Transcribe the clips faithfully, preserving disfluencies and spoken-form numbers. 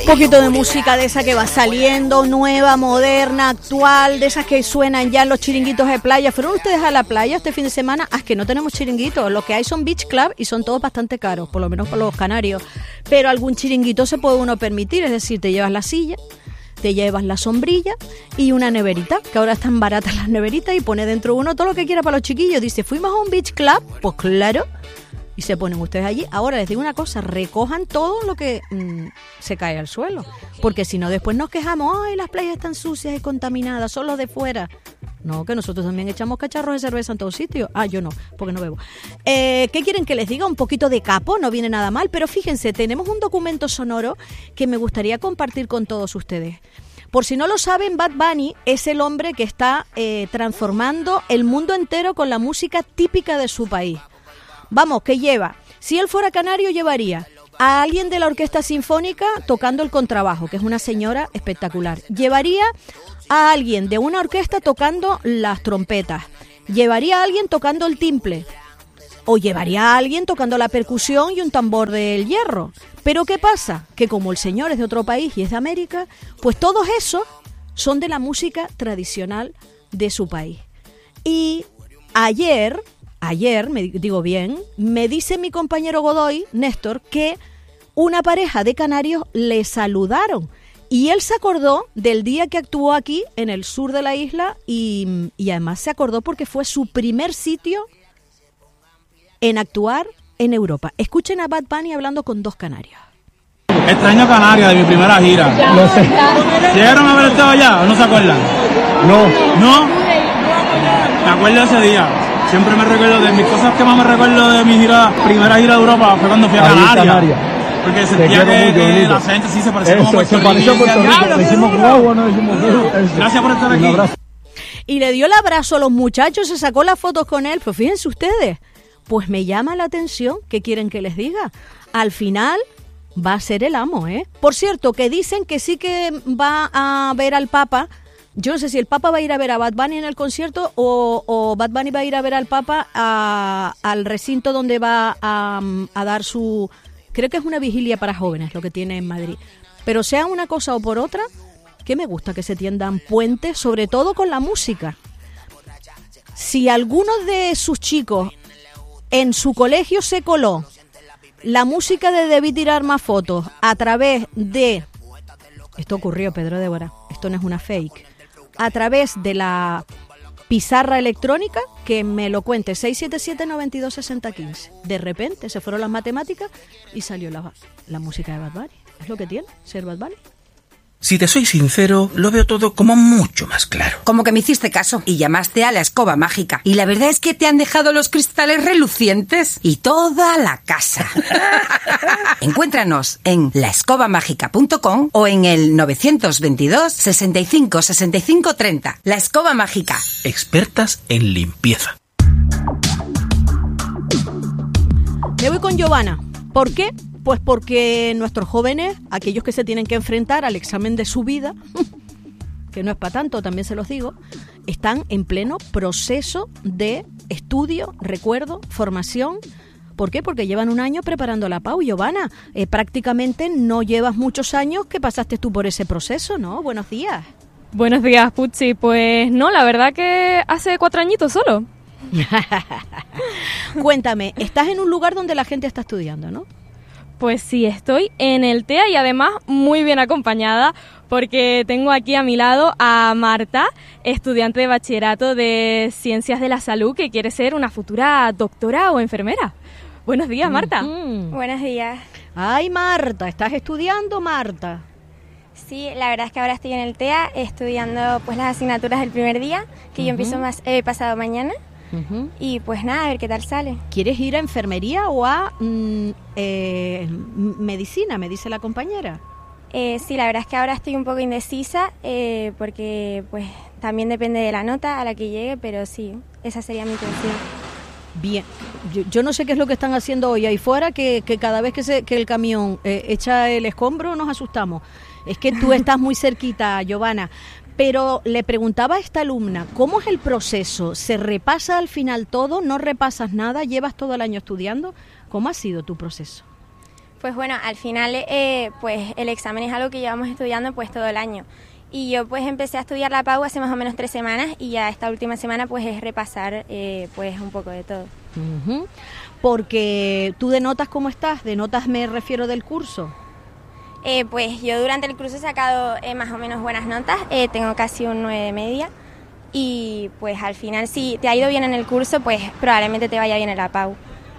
poquito de música de esa que va saliendo, nueva, moderna, actual, de esas que suenan ya en los chiringuitos de playa. ¿Fueron ustedes a la playa este fin de semana? Ah, es que no tenemos chiringuitos, lo que hay son beach club y son todos bastante caros, por lo menos para los canarios. Pero algún chiringuito se puede uno permitir, es decir, te llevas la silla, te llevas la sombrilla y una neverita, que ahora están baratas las neveritas, y pone dentro uno todo lo que quiera para los chiquillos. Dice, ¿fuimos a un beach club? Pues claro. Y se ponen ustedes allí. Ahora les digo una cosa, recojan todo lo que mmm, se cae al suelo. Porque si no, después nos quejamos, ay, las playas están sucias y contaminadas, son los de fuera. No, que nosotros también echamos cacharros de cerveza en todos sitios. Ah, yo no, porque no bebo. Eh, ¿Qué quieren que les diga? Un poquito de capo, no viene nada mal. Pero fíjense, tenemos un documento sonoro que me gustaría compartir con todos ustedes. Por si no lo saben, Bad Bunny es el hombre que está eh, transformando el mundo entero con la música típica de su país. Vamos, que lleva, si él fuera canario, llevaría a alguien de la orquesta sinfónica tocando el contrabajo, que es una señora espectacular. Llevaría a alguien de una orquesta tocando las trompetas. Llevaría a alguien tocando el timple. O llevaría a alguien tocando la percusión y un tambor del hierro. Pero ¿qué pasa? Que como el señor es de otro país y es de América, pues todos esos son de la música tradicional de su país. Y ayer... Ayer, me digo bien, me dice mi compañero Godoy, Néstor, que una pareja de canarios le saludaron. Y él se acordó del día que actuó aquí, en el sur de la isla, y, y además se acordó porque fue su primer sitio en actuar en Europa. Escuchen a Bad Bunny hablando con dos canarios. Extraño Canarias, de mi primera gira. No sé. ¿Llegaron a haber estado allá o no se acuerdan? No. ¿No? Me acuerdo de ese día. Siempre me recuerdo de mis cosas que más me recuerdo de mi gira, primera gira de Europa fue cuando fui a Canarias. Canarias. Porque sentía que, que la gente sí se parecía como Puerto Rico. Se pareció a Puerto Rico. Le hicimos agua, no le hicimos eso. Gracias por estar aquí. Y le dio el abrazo a los muchachos, se sacó las fotos con él. Pues fíjense ustedes, pues me llama la atención. ¿Qué quieren que les diga? Al final va a ser el amo, ¿eh? Por cierto, que dicen que sí que va a ver al Papa. Yo no sé si el Papa va a ir a ver a Bad Bunny en el concierto o, o Bad Bunny va a ir a ver al Papa a, al recinto donde va a, a dar su... Creo que es una vigilia para jóvenes lo que tiene en Madrid. Pero sea una cosa o por otra, que me gusta que se tiendan puentes, sobre todo con la música. Si alguno de sus chicos en su colegio se coló la música de Debí tirar más fotos a través de... Esto ocurrió, Pedro Débora, esto no es una fake. A través de la pizarra electrónica, que me lo cuente, seis siete siete, nueve dos, seis cero uno cinco. De repente se fueron las matemáticas y salió la, la música de Bad Bunny. Es lo que tiene ser Bad Bunny. Si te soy sincero, lo veo todo como mucho más claro. Como que me hiciste caso y llamaste a la escoba mágica. Y la verdad es que te han dejado los cristales relucientes y toda la casa. Encuéntranos en la escoba mágica punto com o en el nueve dos dos, sesenta y cinco, sesenta y cinco, treinta. La Escoba Mágica. Expertas en limpieza. Me voy con Giovanna. ¿Por qué? Pues porque nuestros jóvenes, aquellos que se tienen que enfrentar al examen de su vida, que no es para tanto, también se los digo, están en pleno proceso de estudio, recuerdo, formación. ¿Por qué? Porque llevan un año preparando la P A U. Giovanna, eh, prácticamente no llevas muchos años que pasaste tú por ese proceso, ¿no? Buenos días. Buenos días, Pucci. Pues no, la verdad que hace cuatro añitos solo. Cuéntame, estás en un lugar donde la gente está estudiando, ¿no? Pues sí, estoy en el T E A y además muy bien acompañada porque tengo aquí a mi lado a Marta, estudiante de bachillerato de Ciencias de la Salud que quiere ser una futura doctora o enfermera. Buenos días, Marta. Mm-hmm. Buenos días. Ay, Marta, ¿estás estudiando, Marta? Sí, la verdad es que ahora estoy en el T E A estudiando pues las asignaturas del primer día, que uh-huh. yo empiezo más eh, pasado mañana. Uh-huh. Y pues nada, a ver qué tal sale. ¿Quieres ir a enfermería o a mm, eh, medicina, me dice la compañera? Eh, sí, la verdad es que ahora estoy un poco indecisa eh, porque pues también depende de la nota a la que llegue, pero sí, esa sería mi intención. Bien, yo, yo no sé qué es lo que están haciendo hoy ahí fuera, que, que cada vez que, se, que el camión eh, echa el escombro nos asustamos. Es que tú estás muy cerquita, Giovanna. Pero le preguntaba a esta alumna, ¿cómo es el proceso? ¿Se repasa al final todo? ¿No repasas nada? ¿Llevas todo el año estudiando? ¿Cómo ha sido tu proceso? Pues bueno, al final eh, pues el examen es algo que llevamos estudiando pues todo el año. Y yo pues empecé a estudiar la P A U hace más o menos tres semanas y ya esta última semana pues es repasar eh, pues un poco de todo. Uh-huh. Porque tú de notas, ¿cómo estás? De notas me refiero del curso. Eh, pues yo durante el curso he sacado eh, más o menos buenas notas, eh, tengo casi un nueve de media y pues al final si te ha ido bien en el curso pues probablemente te vaya bien en la P A U.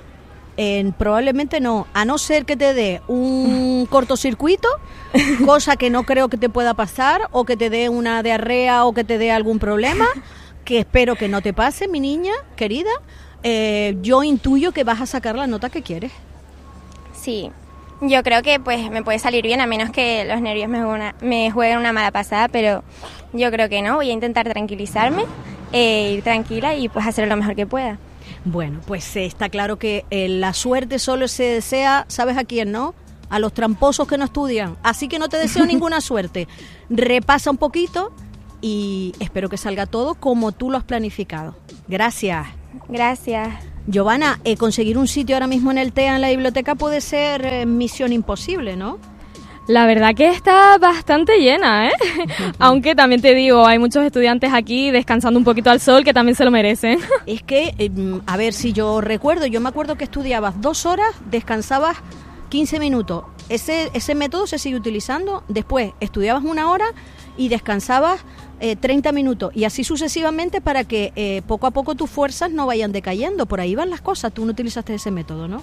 Eh, probablemente no, a no ser que te dé un cortocircuito, cosa que no creo que te pueda pasar, o que te dé una diarrea o que te dé algún problema, que espero que no te pase, mi niña querida. Eh, yo intuyo que vas a sacar la nota que quieres. Sí, yo creo que pues me puede salir bien, a menos que los nervios me jueguen una, me jueguen una mala pasada, pero yo creo que no, voy a intentar tranquilizarme, eh, ir tranquila y pues hacer lo mejor que pueda. Bueno, pues eh, está claro que eh, la suerte solo se desea, ¿sabes a quién, no? A los tramposos que no estudian. Así que no te deseo ninguna suerte. Repasa un poquito y espero que salga todo como tú lo has planificado. Gracias. Gracias. Giovanna, eh, conseguir un sitio ahora mismo en el T E A, en la biblioteca, puede ser eh, misión imposible, ¿no? La verdad que está bastante llena, ¿eh? Aunque también te digo, hay muchos estudiantes aquí descansando un poquito al sol que también se lo merecen. Es que, eh, a ver, si yo recuerdo, yo me acuerdo que estudiabas dos horas, descansabas quince minutos. Ese, ese método se sigue utilizando. Después estudiabas una hora y descansabas eh, treinta minutos. Y así sucesivamente para que eh, poco a poco tus fuerzas no vayan decayendo. Por ahí van las cosas. Tú no utilizaste ese método, ¿no?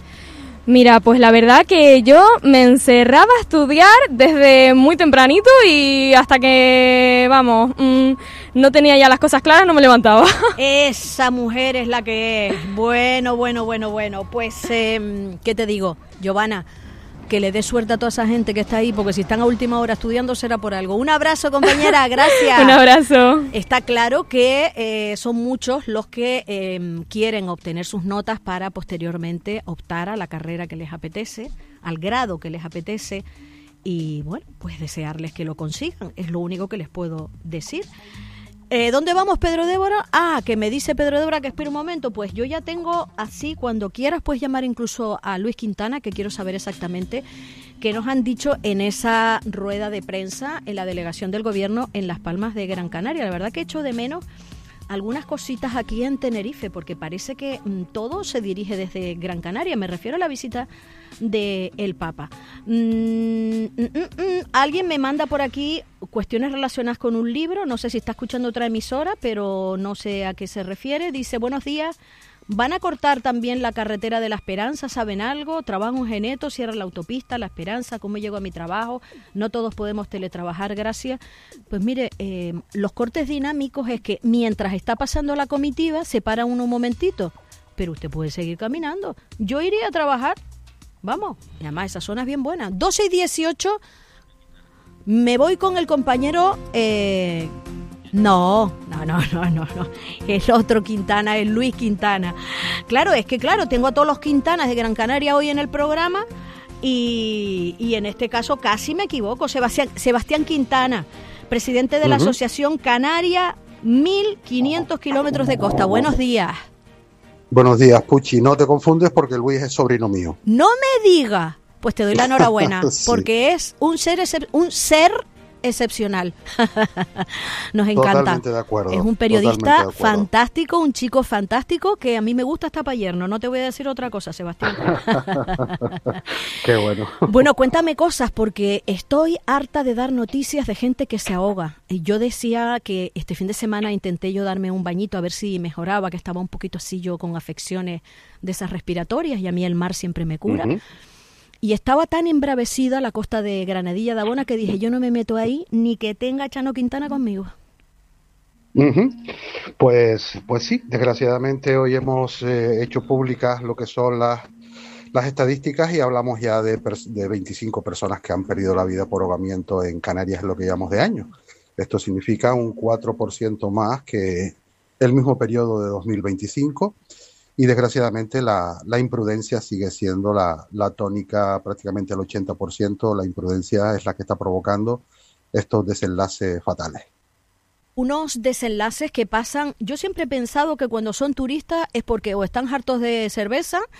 Mira, pues la verdad que yo me encerraba a estudiar desde muy tempranito y hasta que, vamos, mmm, no tenía ya las cosas claras, no me levantaba. Esa mujer es la que es. Bueno, bueno, bueno, bueno. Pues, eh, ¿qué te digo, Giovanna? Que le dé suerte a toda esa gente que está ahí, porque si están a última hora estudiando será por algo. Un abrazo, compañera, gracias. Un abrazo. Está claro que eh, son muchos los que eh, quieren obtener sus notas para posteriormente optar a la carrera que les apetece, al grado que les apetece, y bueno, pues desearles que lo consigan, es lo único que les puedo decir. Eh, ¿Dónde vamos, Pedro Débora? Ah, que me dice Pedro Débora que espere un momento. Pues yo ya tengo así, cuando quieras puedes llamar incluso a Luis Quintana, que quiero saber exactamente qué nos han dicho en esa rueda de prensa en la delegación del gobierno en Las Palmas de Gran Canaria. La verdad que echo de menos algunas cositas aquí en Tenerife, porque parece que mm, todo se dirige desde Gran Canaria. Me refiero a la visita del Papa. Mm, mm, mm, mm. Alguien me manda por aquí cuestiones relacionadas con un libro, no sé si está escuchando otra emisora, pero no sé a qué se refiere. Dice, buenos días, ¿van a cortar también la carretera de La Esperanza? ¿Saben algo? Trabajo en Geneto, cierra la autopista, La Esperanza, ¿cómo llego a mi trabajo? No todos podemos teletrabajar, gracias. Pues mire, eh, los cortes dinámicos es que mientras está pasando la comitiva, se para uno un momentito, pero usted puede seguir caminando. Yo iría a trabajar, vamos, y además esa zona es bien buena. doce y dieciocho, me voy con el compañero... Eh, No, no, no, no, no, no. El otro Quintana es Luis Quintana. Claro, es que claro, tengo a todos los Quintanas de Gran Canaria hoy en el programa y, y en este caso casi me equivoco. Sebastián, Sebastián Quintana, presidente de la uh-huh. Asociación Canaria, mil quinientos kilómetros de costa. Buenos días. Buenos días, Puchi. No te confundes porque Luis es sobrino mío. No me diga. Pues te doy la enhorabuena, sí. Porque es un ser, un ser excepcional. Nos encanta. Totalmente de acuerdo. Es un periodista fantástico, un chico fantástico que a mí me gusta hasta para yerno. No te voy a decir otra cosa, Sebastián. Qué bueno. Bueno, cuéntame cosas porque estoy harta de dar noticias de gente que se ahoga. Yo decía que este fin de semana intenté yo darme un bañito a ver si mejoraba, que estaba un poquito así yo con afecciones de esas respiratorias y a mí el mar siempre me cura. Uh-huh. Y estaba tan embravecida la costa de Granadilla de Abona que dije, yo no me meto ahí ni que tenga Chano Quintana conmigo. Uh-huh. Pues, pues sí, desgraciadamente hoy hemos eh, hecho públicas lo que son las, las estadísticas y hablamos ya de, de veinticinco personas que han perdido la vida por ahogamiento en Canarias en lo que llamamos de año. Esto significa un cuatro por ciento más que el mismo periodo de dos mil veinticinco. Y desgraciadamente la, la imprudencia sigue siendo la, la tónica, prácticamente el ochenta por ciento. La imprudencia es la que está provocando estos desenlaces fatales. Unos desenlaces que pasan, yo siempre he pensado que cuando son turistas es porque o están hartos de cerveza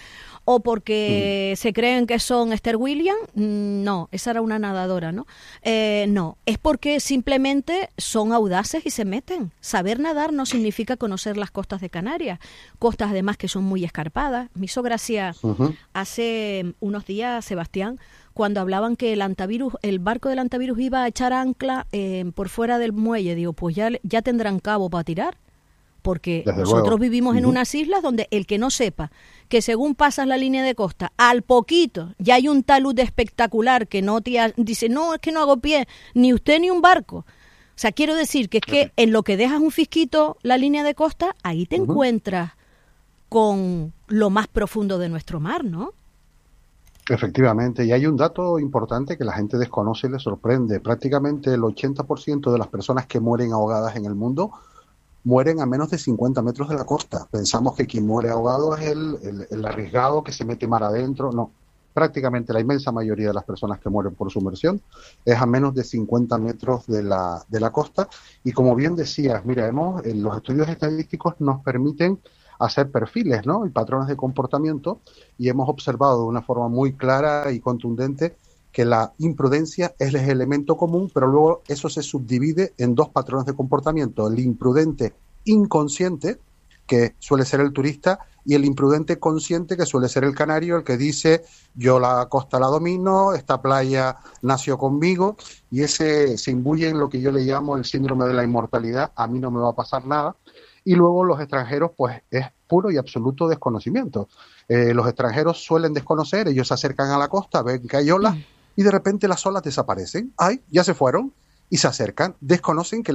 o porque mm. se creen que son Esther Williams, no, esa era una nadadora, ¿no? Eh, no, es porque simplemente son audaces y se meten. Saber nadar no significa conocer las costas de Canarias, costas además que son muy escarpadas. Me hizo gracia uh-huh. hace unos días, Sebastián, cuando hablaban que el antivirus, el barco del antivirus iba a echar ancla eh, por fuera del muelle. Digo, pues ya, ya tendrán cabo para tirar. Porque Desde nosotros luego. vivimos uh-huh. en unas islas donde el que no sepa que según pasas la línea de costa, al poquito ya hay un talud espectacular que no te ha, dice, no, es que no hago pie, ni usted ni un barco. O sea, quiero decir que es que en lo que dejas un fisquito la línea de costa, ahí te uh-huh. encuentras con lo más profundo de nuestro mar, ¿no? Efectivamente, y hay un dato importante que la gente desconoce y le sorprende. Prácticamente el ochenta por ciento de las personas que mueren ahogadas en el mundo mueren a menos de cincuenta metros de la costa. Pensamos que quien muere ahogado es el, el, el arriesgado que se mete mar adentro. No, prácticamente la inmensa mayoría de las personas que mueren por sumersión es a menos de cincuenta metros de la, de la costa. Y como bien decías, mira, hemos, en los estudios estadísticos nos permiten hacer perfiles, ¿no? Y patrones de comportamiento, y hemos observado de una forma muy clara y contundente que la imprudencia es el elemento común, pero luego eso se subdivide en dos patrones de comportamiento: el imprudente inconsciente, que suele ser el turista, y el imprudente consciente, que suele ser el canario, el que dice, yo la costa la domino, esta playa nació conmigo, y ese se imbuye en lo que yo le llamo el síndrome de la inmortalidad, a mí no me va a pasar nada. Y luego los extranjeros, pues es puro y absoluto desconocimiento. Eh, los extranjeros suelen desconocer, ellos se acercan a la costa, ven que hay olas, y de repente las olas desaparecen. ¡Ay, ya se fueron! Y se acercan, desconocen que la